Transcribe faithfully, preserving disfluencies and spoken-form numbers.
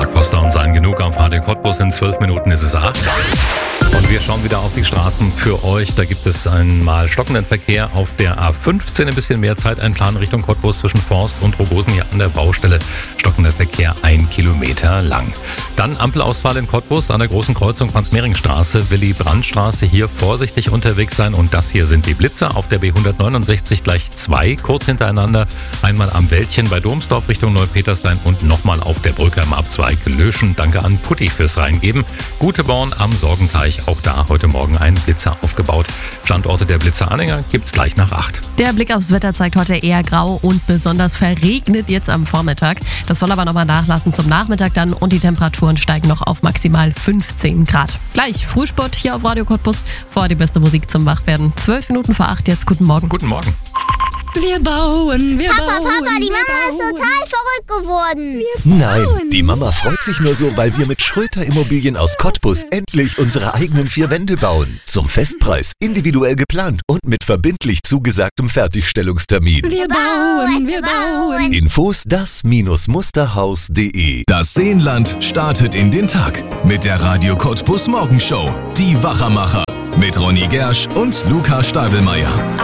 Marc Foster und sein Genug auf Radio Cottbus. In zwölf Minuten ist es acht. Und wir schauen wieder auf die Straßen für euch. Da gibt es einmal stockenden Verkehr auf der A fünfzehn. Ein bisschen mehr Zeit einplanen Richtung Cottbus zwischen Forst und Rogosen hier an der Baustelle. Stockender Verkehr ein Kilometer lang. Dann Ampelausfall in Cottbus an der großen Kreuzung Franz-Mehring-Straße, Willy-Brandt-Straße. Hier vorsichtig unterwegs sein. Und das hier sind die Blitzer auf der B hundertneunundsechzig gleich zwei, kurz hintereinander. Einmal am Wäldchen bei Domsdorf Richtung Neupeterslein und nochmal auf der Brücke am Abzweig Löschen. Danke an Putti fürs Reingeben. Guteborn am Sorgenteich. Auch da heute Morgen ein Blitzer aufgebaut. Standorte der Blitzeranhänger gibt's gleich nach acht. Der Blick aufs Wetter zeigt heute eher grau und besonders verregnet jetzt am Vormittag. Das soll aber nochmal nachlassen zum Nachmittag dann und die Temperaturen steigen noch auf maximal fünfzehn Grad. Gleich Frühsport hier auf Radio Cottbus. Vorher die beste Musik zum Wachwerden. Zwölf Minuten vor acht jetzt. Guten Morgen. Guten Morgen. Wir bauen, wir Papa, bauen. Papa, die wir Mama bauen. ist total verrückt geworden. Nein, die Mama freut sich nur so, weil wir mit Schröter Immobilien aus Cottbus endlich unsere eigenen vier Wände bauen. Zum Festpreis, individuell geplant und mit verbindlich zugesagtem Fertigstellungstermin. Wir bauen, wir bauen. Infos das Musterhaus punkt de. Das Seenland startet in den Tag mit der Radio Cottbus Morgenshow. Die Wachermacher mit Ronny Gersch und Luca Stadelmeier.